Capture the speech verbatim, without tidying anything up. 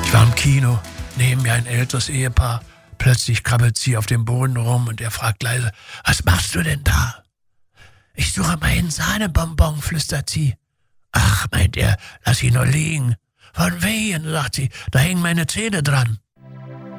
Ich war im Kino, neben mir ein älteres Ehepaar. Plötzlich krabbelt sie auf dem Boden rum und er fragt leise, was machst du denn da? Ich suche meinen Sahnebonbon, flüstert sie. Ach, meint er, lass ihn nur liegen. Von wehen, sagt sie, da hängen meine Zähne dran.